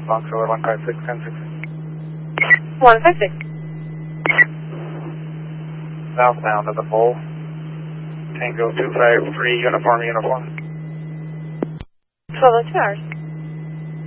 Fox over 156, 10-6. 156. Southbound at the pole. Tango 253, uniform. 12 2 hours.